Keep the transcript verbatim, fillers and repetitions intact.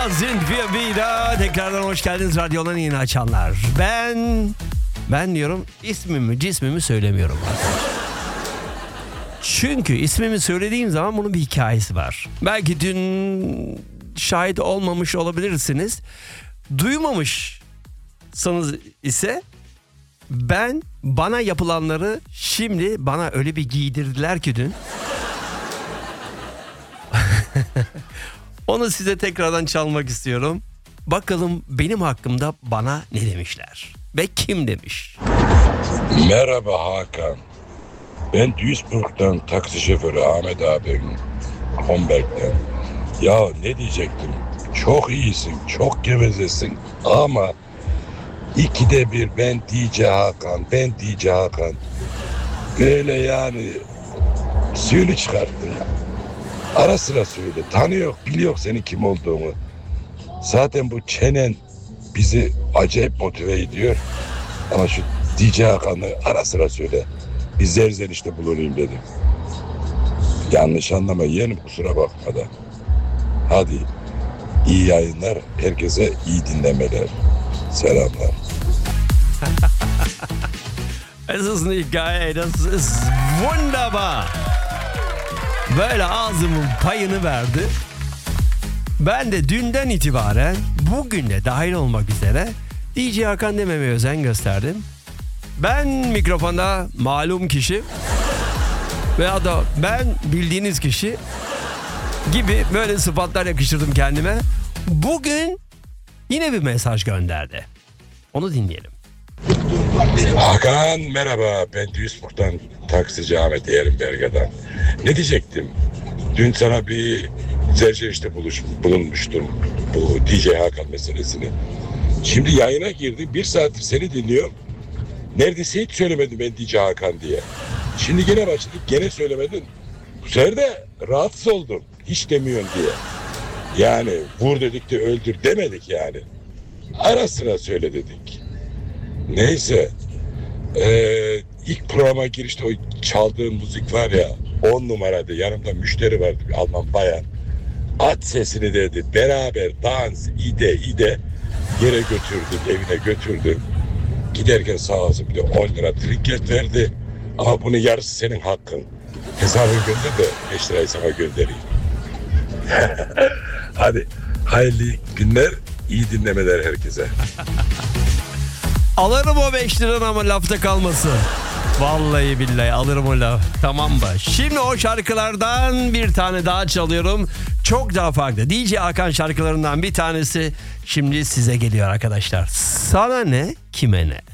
La Zinfia Vida. Tekrardan hoş geldiniz radyoların yeni açanlar. Ben, ben diyorum ismimi cismimi söylemiyorum. Çünkü ismimi söylediğim zaman bunun bir hikayesi var. Belki dün şahit olmamış olabilirsiniz. Duymamışsanız ise ben bana yapılanları şimdi bana öyle bir giydirdiler ki dün. Onu size tekrardan çalmak istiyorum. Bakalım benim hakkımda bana ne demişler ve kim demiş? Merhaba Hakan. Ben Duisburg'dan taksi şoförü Ahmet abim. Homberg'den. Ya ne diyecektim? Çok iyisin, çok gevezesin ama ikide bir ben D J Hakan, ben D J Hakan. Böyle yani söyle çıkarttın. Ara sıra söyle. Tanıyor, biliyor senin kim olduğunu. Zaten bu çenen bizi acayip motive ediyor. Ama şu D J Hakan'ı ara sıra söyle. Bir zerzenişte bulunayım dedim. Yanlış anlama yeğenim, kusura bakma da. Hadi iyi yayınlar, herkese iyi dinlemeler. Selamlar. Es ist nicht geil, das ist wunderbar. Böyle ağzımın payını verdi. Ben de dünden itibaren bugün de dahil olmak üzere D J Hakan dememeye özen gösterdim. Ben mikrofonda malum kişi veya da ben bildiğiniz kişi gibi böyle sıfatlar yakıştırdım kendime. Bugün yine bir mesaj gönderdi. Onu dinleyelim. Hakan merhaba, ben Duisburg'dan taksici Ahmet Ehrenberger'den. Ne diyecektim? Dün sana bir zerzenişte buluş, bulunmuştum bu D J Hakan meselesini. Şimdi yayına girdim, bir saattir seni dinliyorum. Neredeyse hiç söylemedim ben D J Hakan diye. Şimdi gene başladık, gene söylemedin. Bu sefer de rahatsız oldum, hiç demiyorsun diye. Yani vur dedik de öldür demedik yani. Ara sıra söyle dedik. Neyse, ee, ilk programa girişte o çaldığın müzik var ya, on numaraydı. Yanımda müşteri vardı, bir Alman bayan. At sesini dedi, beraber dans ide ide yere götürdüm, evine götürdüm. Giderken sağ olsun bir de on lira trinket verdi. Ama bunun yarısı senin hakkın. Hesabını gönder de beş lirayı sana göndereyim. Hadi hayırlı günler, iyi dinlemeler herkese. Alırım o beş liranı ama lafta kalmasın. Vallahi billahi alırım o laf. Tamam mı? Şimdi o şarkılardan bir tane daha çalıyorum. Çok daha farklı. D J Hakan şarkılarından bir tanesi şimdi size geliyor arkadaşlar. Sana ne, kime ne?